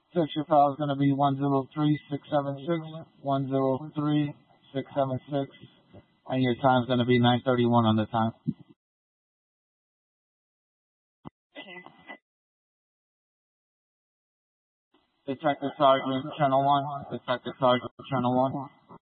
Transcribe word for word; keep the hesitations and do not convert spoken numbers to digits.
Six, your file is going to be one zero three six seven six, one zero three six seven six, and your time is going to be nine thirty-one on the time. Detective Sergeant, Channel one. Detective Sergeant, Channel one.